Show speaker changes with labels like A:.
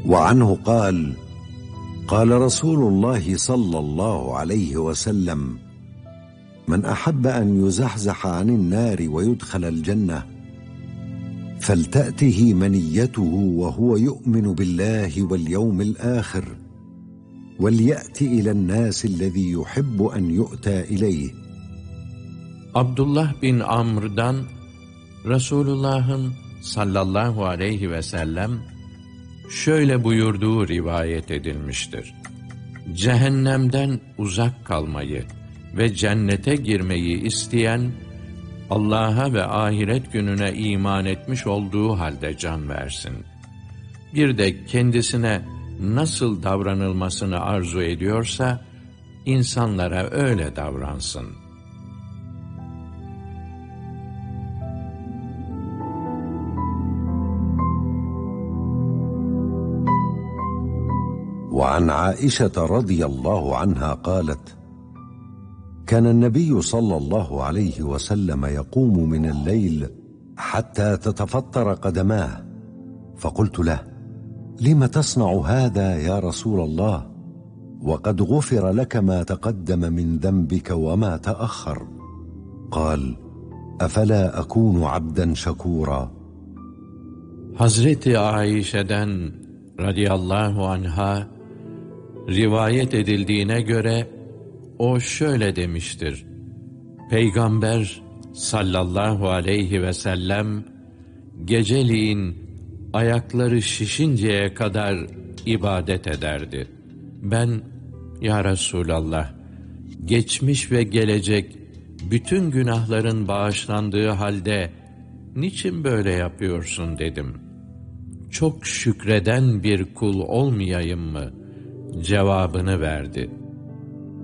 A: وعنه قال: قال رسول الله صلى الله عليه وسلم: من أحب أن يزحزح عن النار ويدخل الجنة فلتأته منيته وهو يؤمن بالله واليوم الآخر، وليأت إلى الناس الذي يحب أن يؤتى إليه.
B: Abdullah bin Amr'dan Resulullah'ın sallallahu aleyhi ve sellem şöyle buyurduğu rivayet edilmiştir: Cehennemden uzak kalmayı ve cennete girmeyi isteyen, Allah'a ve ahiret gününe iman etmiş olduğu halde can versin. Bir de kendisine nasıl davranılmasını arzu ediyorsa, insanlara öyle davransın.
A: وعن عائشة رضي الله عنها قالت: كان النبي صلى الله عليه وسلم يقوم من الليل حتى تتفطر قدماه، فقلت له: لم تصنع هذا يا رسول الله؟ وقد غفر لك ما تقدم من ذنبك وما تأخر. قال: أفلا أكون عبدا شكورا.
B: Hazreti Aişe'den radıyallahu anha rivayet edildiğine göre o şöyle demiştir: Peygamber sallallahu aleyhi ve sellem geceliğin ayakları şişinceye kadar ibadet ederdi. Ben, ya Resulallah, geçmiş ve gelecek bütün günahların bağışlandığı halde niçin böyle yapıyorsun dedim. Çok şükreden bir kul olmayayım mı cevabını verdi.